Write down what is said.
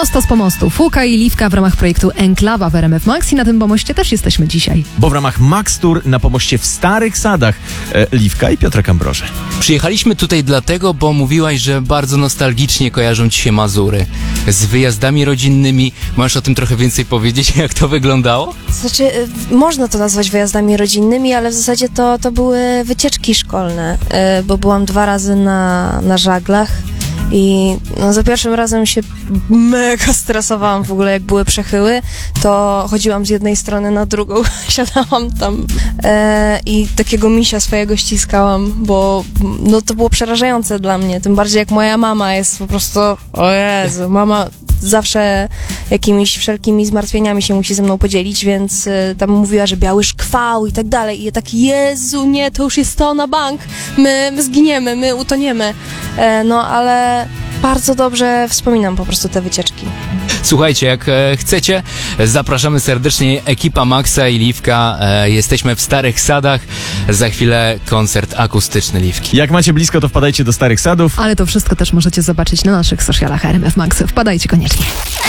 Prosto z pomostu. Fuka i Liwka w ramach projektu Enklawa w RMF Max i na tym pomoście też jesteśmy dzisiaj. Bo w ramach Max Tour na pomoście w Starych Sadach Liwka i Piotrek Ambroży. Przyjechaliśmy tutaj dlatego, bo mówiłaś, że bardzo nostalgicznie kojarzą ci się Mazury z wyjazdami rodzinnymi. Możesz o tym trochę więcej powiedzieć, jak to wyglądało? Znaczy, można to nazwać wyjazdami rodzinnymi, ale w zasadzie to były wycieczki szkolne, bo byłam 2 razy na żaglach i za pierwszym razem się mega stresowałam w ogóle, jak były przechyły, to chodziłam z jednej strony na drugą, siadałam tam i takiego misia swojego ściskałam, bo to było przerażające dla mnie, tym bardziej jak moja mama jest po prostu, o Jezu, mama zawsze jakimiś wszelkimi zmartwieniami się musi ze mną podzielić, więc tam mówiła, że biały szkwał i tak dalej. I ja tak, Jezu, nie, to już jest to na bank. My zginiemy, my utoniemy. Ale bardzo dobrze wspominam po prostu te wycieczki. Słuchajcie, jak chcecie, zapraszamy serdecznie, ekipa Maxa i Liwka. Jesteśmy w Starych Sadach. Za chwilę koncert akustyczny Liwki. Jak macie blisko, to wpadajcie do Starych Sadów. Ale to wszystko też możecie zobaczyć na naszych socialach RMF Max. Wpadajcie koniecznie.